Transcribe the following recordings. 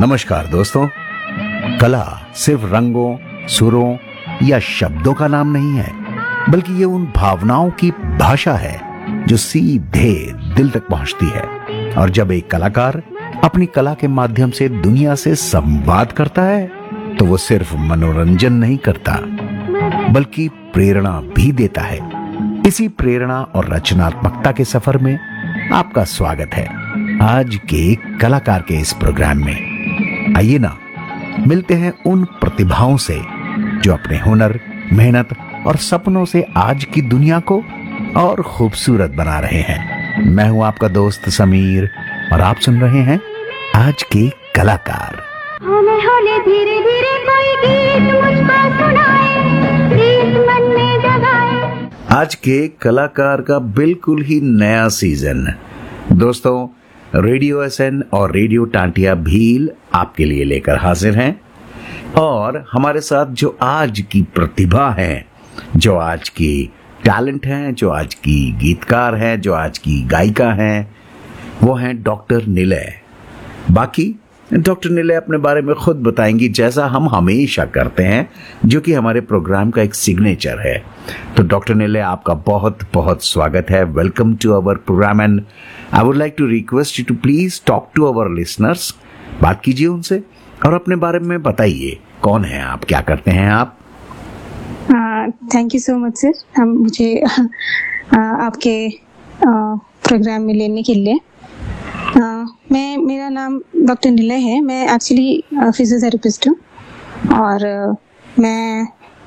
नमस्कार दोस्तों। कला सिर्फ रंगों, सुरों या शब्दों का नाम नहीं है, बल्कि ये उन भावनाओं की भाषा है जो सीधे दिल तक पहुंचती है। और जब एक कलाकार अपनी कला के माध्यम से दुनिया से संवाद करता है, तो वो सिर्फ मनोरंजन नहीं करता, बल्कि प्रेरणा भी देता है। इसी प्रेरणा और रचनात्मकता के सफर में आपका स्वागत है आज के कलाकार के इस प्रोग्राम में। आइए ना, मिलते हैं उन प्रतिभाओं से जो अपने हुनर, मेहनत और सपनों से आज की दुनिया को और खूबसूरत बना रहे हैं। मैं हूं आपका दोस्त समीर और आप सुन रहे हैं आज के कलाकार। होले होले धीरे धीरे कोई गीत मुझको सुनाए, गीत मन में जगाए। आज के कलाकार का बिल्कुल ही नया सीजन दोस्तों रेडियो एसएन और रेडियो टांटिया भील आपके लिए लेकर हाजिर हैं। और हमारे साथ जो आज की प्रतिभा है, जो आज की टैलेंट हैं, जो आज की गीतकार हैं, जो आज की गायिका हैं, वो हैं डॉक्टर निलय। बाकी डॉक्टर निलय अपने बारे में खुद बताएंगी, जैसा हम हमेशा करते हैं, जो कि हमारे प्रोग्राम का एक सिग्नेचर है। तो डॉक्टर निलय, आपका बहुत बहुत स्वागत है। Welcome to our programme and I would like to request you to please talk to our listeners. बात कीजिए उनसे और अपने बारे में बताइए, कौन है आप, क्या करते हैं आप। Thank you so much sir, मुझे आपके प्रोग्राम में लेने के लिए। मेरा नाम डॉक्टर निलय है। मैं एक्चुअली फिजियोथेरेपिस्ट हूँ और मैं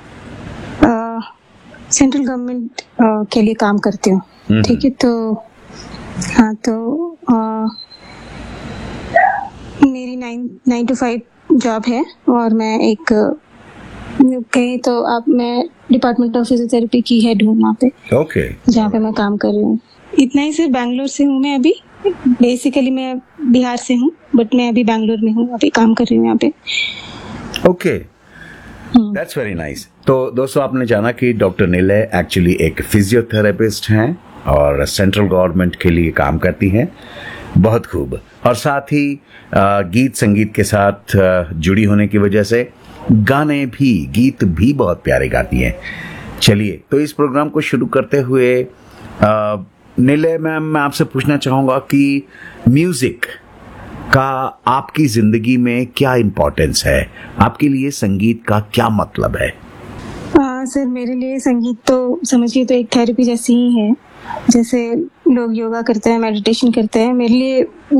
सेंट्रल गवर्नमेंट के लिए काम करती हूँ। ठीक है, तो हाँ, तो मेरी 9 to 5 जॉब है और मैं एक कहीं तो मैं डिपार्टमेंट ऑफ फिजियोथेरेपी की हेड हूँ वहाँ पे। ओके। जहाँ पे मैं काम कर रही हूँ। इतना ही सर, बैंगलोर से हूँ मैं अभी। बेसिकली मैं बिहार से हूँ, बट मैं अभी बैंगलोर में हूँ, अभी काम कर रही हूँ यहाँ पे। Okay, that's very nice. तो दोस्तों, आपने जाना कि डॉक्टर निलय एक्चुअली एक फिजियोथेरेपिस्ट हैं और सेंट्रल गवर्नमेंट के लिए काम करती हैं। बहुत खूब। और साथ ही गीत संगीत के साथ जुड़ी होने की वजह से गीत भी बहुत प्यारे गाती हैं। चलिए, तो इस प्रोग्राम को शुरू करते हुए निलय मैम, मैं आपसे पूछना चाहूंगा कि म्यूजिक का आपकी जिंदगी में क्या इम्पोर्टेंस है, आपके लिए संगीत का क्या मतलब है। सर, मेरे लिए संगीत तो समझिए तो एक थेरेपी जैसी ही है। जैसे लोग योगा करते हैं, मेडिटेशन करते हैं, मेरे लिए